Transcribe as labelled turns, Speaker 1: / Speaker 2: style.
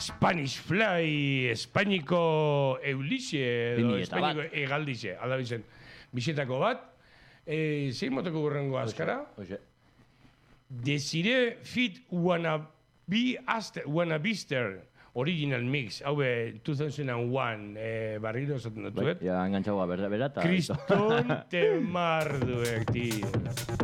Speaker 1: Spanish Fly, Espainiko Eulixe, edo Espainiko Egaldixe, alabizen. Bixetako bat, zein motoko gurrengo azkara? Desire Fit Wannabister Original Mix, hau 2001, barriro esaten dut.
Speaker 2: Ja, engantzagua, berda, eta...
Speaker 1: Kriston temarduek, tío.